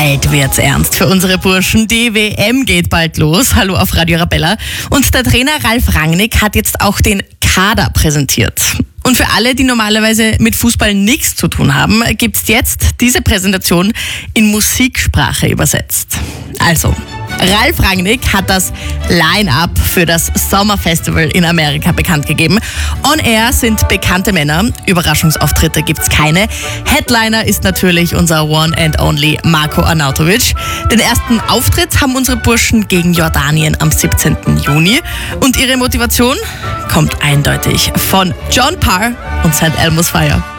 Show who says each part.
Speaker 1: Bald wird's ernst für unsere Burschen. Die WM geht bald los. Hallo auf Radio Arabella. Und der Trainer Ralf Rangnick hat jetzt auch den Kader präsentiert. Und für alle, die normalerweise mit Fußball nichts zu tun haben, gibt's jetzt diese Präsentation in Musiksprache übersetzt. Also, Ralf Rangnick hat das Line-Up für das Sommerfestival in Amerika bekannt gegeben. On Air sind bekannte Männer, Überraschungsauftritte gibt's keine. Headliner ist natürlich unser One and Only Marko Arnautovic. Den ersten Auftritt haben unsere Burschen gegen Jordanien am 17. Juni. Und ihre Motivation kommt eindeutig von John Parr und St. Elmo's Fire.